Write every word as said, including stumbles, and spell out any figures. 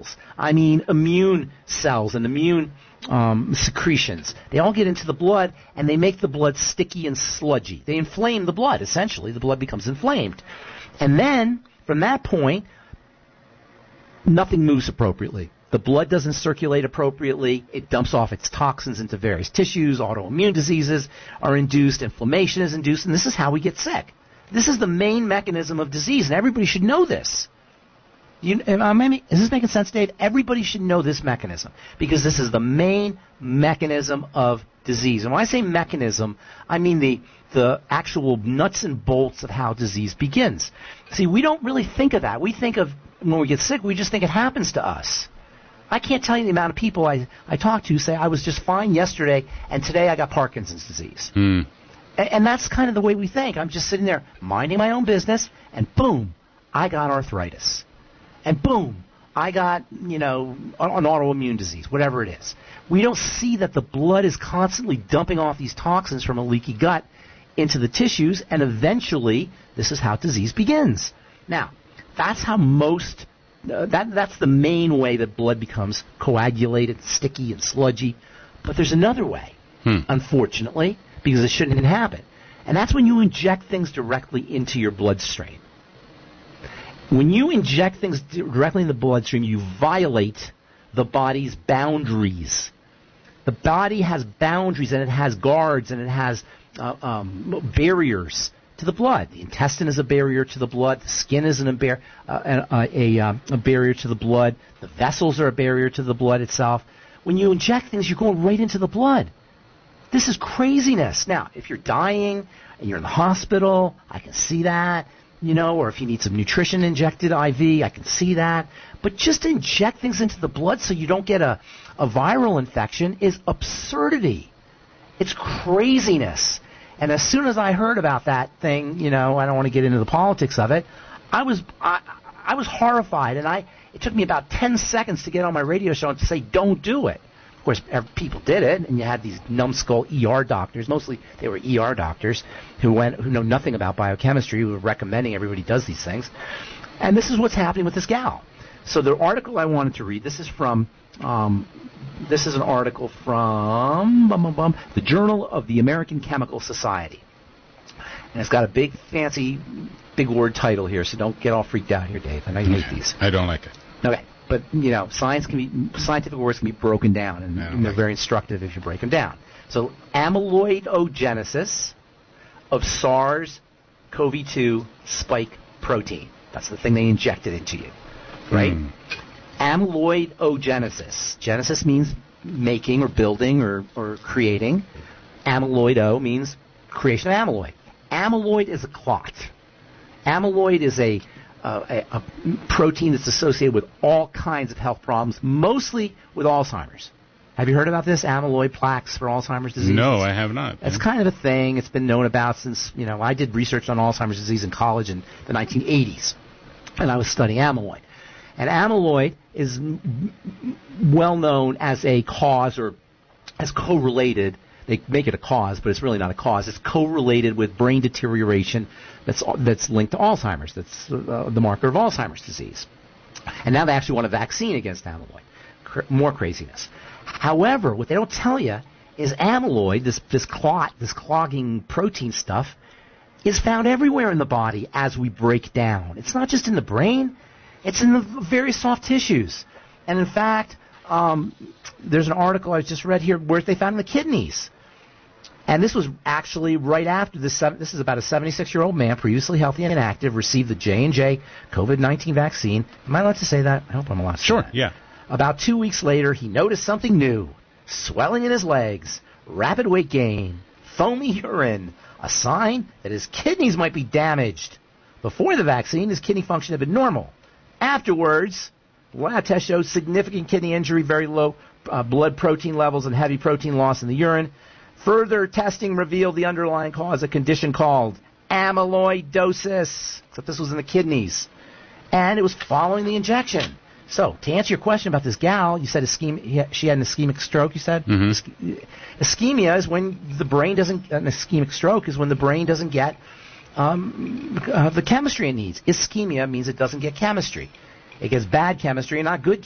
cells. I mean immune cells and immune um, secretions. They all get into the blood, and they make the blood sticky and sludgy. They inflame the blood, essentially. The blood becomes inflamed. And then, from that point, nothing moves appropriately. The blood doesn't circulate appropriately. It dumps off its toxins into various tissues. Autoimmune diseases are induced. Inflammation is induced. And this is how we get sick. This is the main mechanism of disease, and everybody should know this. You, is this making sense, Dave? Everybody should know this mechanism, because this is the main mechanism of disease. And when I say mechanism, I mean the the actual nuts and bolts of how disease begins. See, we don't really think of that. We think of, when we get sick, we just think it happens to us. I can't tell you the amount of people I, I talk to who say, I was just fine yesterday, and today I got Parkinson's disease. Mm. And, and that's kind of the way we think. I'm just sitting there minding my own business, and boom, I got arthritis. And boom, I got, you know, an autoimmune disease, whatever it is. We don't see that the blood is constantly dumping off these toxins from a leaky gut into the tissues, and eventually this is how disease begins. Now, that's how most, uh, that that's the main way that blood becomes coagulated, sticky, and sludgy. But there's another way, hmm. unfortunately, because it shouldn't happen. And that's when you inject things directly into your bloodstream. When you inject things directly in the bloodstream, you violate the body's boundaries. The body has boundaries, and it has guards, and it has uh, um, barriers to the blood. The intestine is a barrier to the blood. The skin is an, a, bar- uh, a, a, a barrier to the blood. The vessels are a barrier to the blood itself. When you inject things, you're going right into the blood. This is craziness. Now, if you're dying and you're in the hospital, I can see that. You know, or if you need some nutrition injected I V, I can see that. But just to inject things into the blood so you don't get a, a viral infection is absurdity. It's craziness. And as soon as I heard about that thing, you know, I don't want to get into the politics of it, I was I, I was horrified. And I it took me about ten seconds to get on my radio show and to say, don't do it. Of course, people did it, and you had these numbskull E R doctors. Mostly they were E R doctors who went who know nothing about biochemistry, who were recommending everybody does these things. And this is what's happening with this gal. So the article I wanted to read, this is from, um, this is an article from bum, bum, bum, the Journal of the American Chemical Society. And it's got a big, fancy, big word title here, so don't get all freaked out here, Dave. I know you hate these. I don't like it. Okay. But, you know, science can be, scientific words can be broken down, and, and they're very instructive if you break them down. So, amyloidogenesis of SARS-C o V two spike protein. That's the thing they injected into you, right? Mm. Amyloidogenesis. Genesis means making or building or, or creating. Amyloido means creation of amyloid. Amyloid is a clot. Amyloid is a Uh, a, a protein that's associated with all kinds of health problems, mostly with Alzheimer's. Have you heard about this, amyloid plaques for Alzheimer's disease? No, I have not. It's kind of a thing. It's been known about since, you know, I did research on Alzheimer's disease in college in the nineteen eighties, and I was studying amyloid. And amyloid is m- well known as a cause, or as correlated. They make it a cause, but it's really not a cause. It's correlated with brain deterioration that's that's linked to Alzheimer's. That's uh, the marker of Alzheimer's disease. And now they actually want a vaccine against amyloid. Cr- more craziness. However, what they don't tell you is amyloid, this, this clot, this clogging protein stuff, is found everywhere in the body as we break down. It's not just in the brain. It's in the very soft tissues. And in fact, um, there's an article I just read here where they found in the kidneys. And this was actually right after this. This is about a seventy-six-year-old man, previously healthy and active, received the J and J COVID nineteen vaccine. Am I allowed to say that? I hope I'm allowed to say Sure, that. yeah. About two weeks later, he noticed something new. Swelling in his legs, rapid weight gain, foamy urine, a sign that his kidneys might be damaged. Before the vaccine, his kidney function had been normal. Afterwards, lab test showed significant kidney injury, very low uh, blood protein levels, and heavy protein loss in the urine. Further testing revealed the underlying cause, a condition called amyloidosis, except this was in the kidneys. And it was following the injection. So, to answer your question about this gal, you said ischemia, she had an ischemic stroke, you said? Mm-hmm. Ischemia is when the brain doesn't, an ischemic stroke is when the brain doesn't get um, uh, the chemistry it needs. Ischemia means it doesn't get chemistry. It gets bad chemistry and not good